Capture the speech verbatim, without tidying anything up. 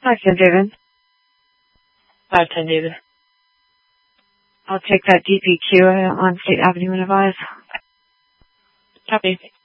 five ten, David. five ten, David. I'll take that D P Q on State Avenue and advise. Copy.